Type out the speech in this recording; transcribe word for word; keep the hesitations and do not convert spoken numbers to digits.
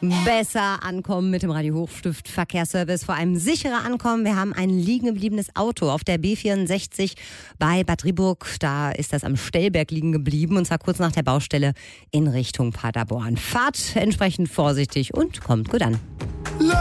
Besser ankommen mit dem Radio Hochstift Verkehrsservice, vor allem sicherer ankommen. Wir haben ein liegen gebliebenes Auto auf der B vierundsechzig bei Bad Driburg. Da ist das am Stellberg liegen geblieben und zwar kurz nach der Baustelle in Richtung Paderborn. Fahrt entsprechend vorsichtig und kommt gut an.